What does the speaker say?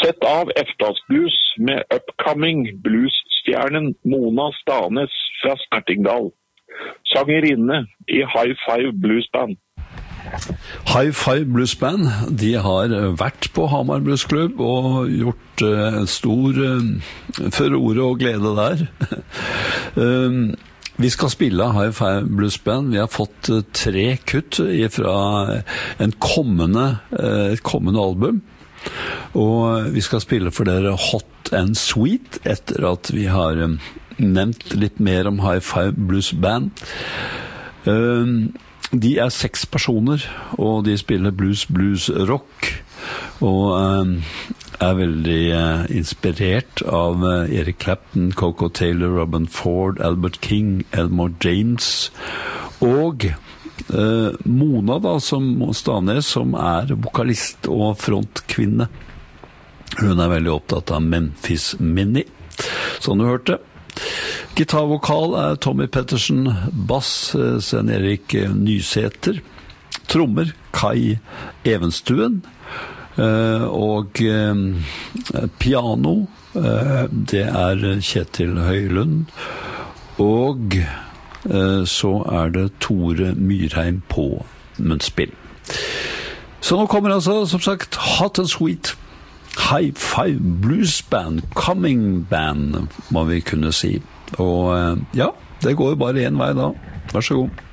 Sett av Eftas Blues med upcoming bluesstjernen Mona Stanes fra Snertingdal. Sangerinne i High Five Blues Band. High Five Blues Band, de har vært på Hamar Blues Club og gjort stor furore og glede der. Vi skal spille High Five Blues Band. Vi har fått 3 kutt fra et kommende album. Og vi skal spille for dere Hot and Sweet etter at vi har nevnt litt mer om High Five Blues Band. De 6 personer, og de spiller blues rock, og veldig inspirert av Eric Clapton, Coco Taylor, Robin Ford, Albert King, Elmore James, og Mona da, som Stanes, som vokalist og frontkvinne. Hun veldig opptatt av Memphis Minnie, som du hørte. Gitarvokal Tommy Pettersen, bass Sven Erik Nysæter, trommer Kai Evenstuen, og piano det Kjetil Høylund, og så det Tore Myrheim på munnspill. Så nå kommer altså, som sagt, Hot and Sweet, High Five Blues Band, Coming Band, må vi kunne si. Og ja, det går jo bare en vei da. Vær så god.